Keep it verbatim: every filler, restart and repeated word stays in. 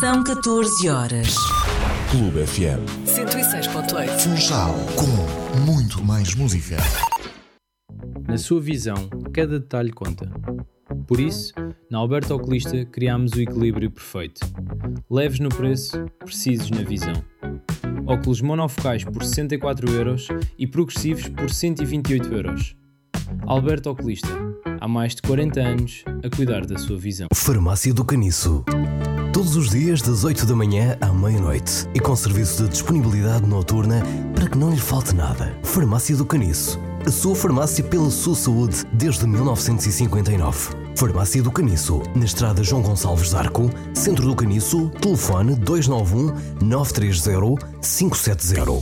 São catorze horas. Clube F M cento e seis ponto oito. Funchal, com muito mais música. Na sua visão, cada detalhe conta. Por isso, na Alberto Oculista criámos o equilíbrio perfeito. Leves no preço, precisos na visão. Óculos monofocais por sessenta e quatro euros e progressivos por cento e vinte e oito euros. Alberto Oculista, há mais de quarenta anos a cuidar da sua visão. Farmácia do Caniço. Todos os dias das oito da manhã à meia-noite e com serviço de disponibilidade noturna para que não lhe falte nada. Farmácia do Caniço. A sua farmácia pela sua saúde desde mil novecentos e cinquenta e nove. Farmácia do Caniço, na estrada João Gonçalves de Arco, Centro do Caniço, telefone dois nove um, nove três zero, cinco sete zero.